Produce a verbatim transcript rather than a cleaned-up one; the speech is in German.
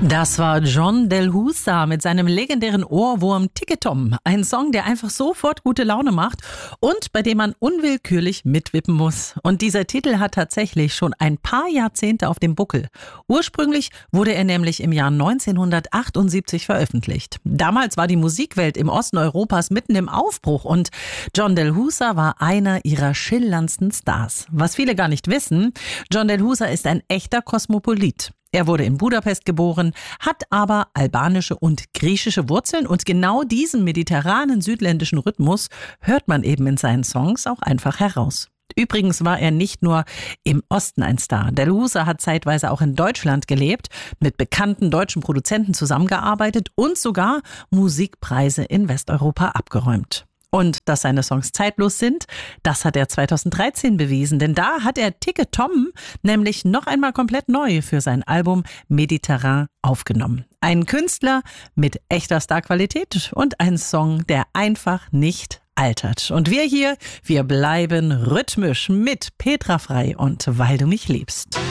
Das war John Del Husa mit seinem legendären Ohrwurm Ticke Tom. Ein Song, der einfach sofort gute Laune macht und bei dem man unwillkürlich mitwippen muss. Und dieser Titel hat tatsächlich schon ein paar Jahrzehnte auf dem Buckel. Ursprünglich wurde er nämlich im Jahr neunzehnhundertachtundsiebzig veröffentlicht. Damals war die Musikwelt im Osten Europas mitten im Aufbruch und John Del Husa war einer ihrer schillerndsten Stars. Was viele gar nicht wissen, John Del Husa ist ein echter Kosmopolit. Er wurde in Budapest geboren, hat aber albanische und griechische Wurzeln und genau diesen mediterranen südländischen Rhythmus hört man eben in seinen Songs auch einfach heraus. Übrigens war er nicht nur im Osten ein Star. Del Husa hat zeitweise auch in Deutschland gelebt, mit bekannten deutschen Produzenten zusammengearbeitet und sogar Musikpreise in Westeuropa abgeräumt. Und dass seine Songs zeitlos sind, das hat er zweitausenddreizehn bewiesen. Denn da hat er Ticke Tom nämlich noch einmal komplett neu für sein Album Mediterran aufgenommen. Ein Künstler mit echter Starqualität und ein Song, der einfach nicht altert. Und wir hier, wir bleiben rhythmisch mit Petra Frei und Weil du mich liebst.